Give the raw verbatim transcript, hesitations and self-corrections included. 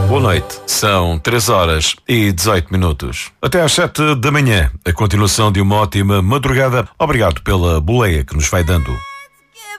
Boa noite, são três horas e dezoito minutos. Até às sete da manhã, a continuação de uma ótima madrugada. Obrigado pela boleia que nos vai dando.